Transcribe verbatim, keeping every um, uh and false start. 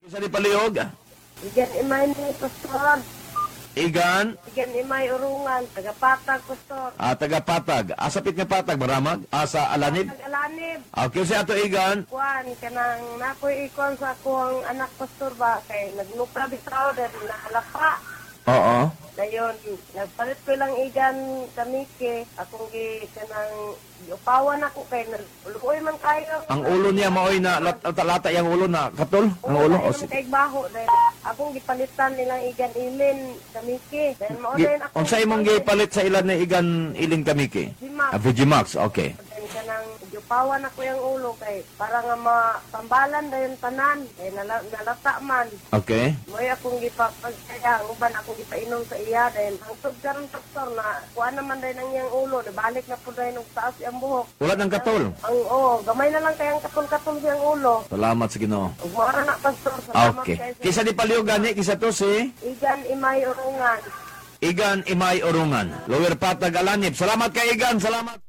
Sa di palihog? Igan imay ni Pastor. Igan, Igan imay urungan. Tagapatag, Pastor. ah, taga-patag. Asapit nga patag, maramag? Asa alanib? Nag-alanib. Okay, sa ato Igan. Kuan, kanang nakoy ikon sa akong anak Pastor ba. Kay nagnupra bitaw dahil nakalapa. Oo. Dayon, nagpalit ko lang igan kamike. Akong gi kanang upawan ako kay nagluoy man kayo. Ang ulo niya maoy na lat- lata yung ulo na katol? Ang ulo? O, Oh, si- kay baho dahil akong gipalitan nilang igan ilin kamike. Dahil mao Gi- din ako. Unsa imong gipalit sa ilan na Igan iling kamiki? Dimax. Ah, Vigimax, okay. Dahil ka nang upawan ako yung ulo kay para nga matambalan dahil tanan. Kay nala, nalata man. Okay. Mo'y akong gipagkaya, ang uban akong gipainom sa iya dahil ang karon doktor na kuha naman dahil ang iyang ulo, nabalik na po dahil ng taas iyang buhok. Wala ng katol. Ang oh, gamay na lang kayang katol-katol siyang ulo. Salamat sa Ginoo. Ug mara na pastor, salamat Okay. kayo sa Kisa di palihog gani, kisa to si igan imay urungan. Igan Imay Urungan. Lower Patag Alanib. Salamat kay Igan, salamat.